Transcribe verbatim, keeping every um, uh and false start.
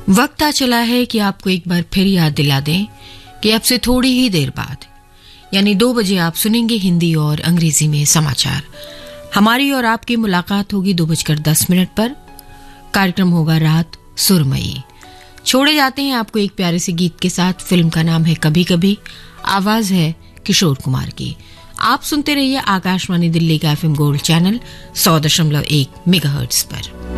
वक्त आ चला है कि आपको एक बार फिर याद दिला दें कि अब से थोड़ी ही देर बाद यानी दो बजे आप सुनेंगे हिंदी और अंग्रेजी में समाचार। हमारी और आपकी मुलाकात होगी दो बजकर दस मिनट पर। कार्यक्रम होगा रात सुरमई। छोड़े जाते हैं आपको एक प्यारे से गीत के साथ। फिल्म का नाम है कभी कभी, आवाज है किशोर कुमार की। आप सुनते रहिए आकाशवाणी दिल्ली का एफएम गोल्ड चैनल सौ दशमलव एक मेगाहर्ट्ज पर।